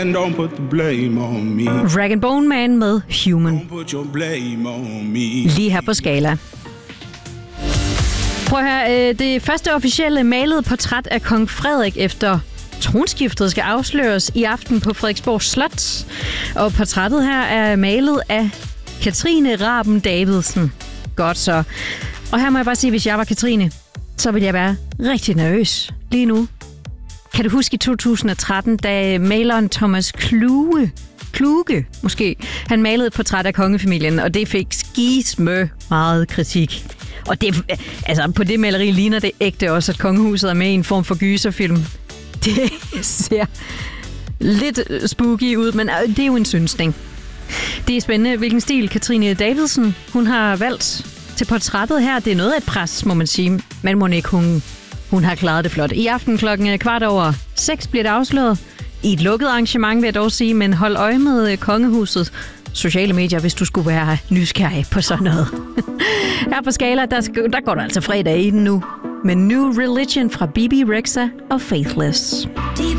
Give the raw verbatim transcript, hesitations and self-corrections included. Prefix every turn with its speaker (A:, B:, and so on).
A: And don't put the blame on me.
B: Rag and Bone Man med Human.
A: Don't put your blame on me.
B: Lige her på Skala. Prøv at høre, det første officielle malede portræt af kong Frederik efter tronskiftet skal afsløres i aften på Frederiksborg Slot. Og portrættet her er malet af Katrine Raben Davidsen. Godt så. Og her må jeg bare sige, hvis jeg var Katrine, så ville jeg være rigtig nervøs lige nu. Kan du huske i to tusind og tretten, da maleren Thomas Kluge, Kluge måske, han malede et portræt af kongefamilien, og det fik skismø meget kritik. Og det, altså på det maleri ligner det ægte også, at kongehuset er med i en form for gyserfilm. Det ser lidt spooky ud, men det er jo en synsning. Det er spændende, hvilken stil Katrine Davidsen hun har valgt til portrættet her. Det er noget af et pres, må man sige, men må ikke hun, hun har klaret det flot. I aften klokken kvart over seks bliver det afsløret. I et lukket arrangement vil jeg dog sige, men hold øje med kongehuset. Sociale medier, hvis du skulle være nysgerrig på sådan noget. Her på Skala, der, der går der altså fredag i den nu. Med New Religion fra B B Rexha og Faithless. Deep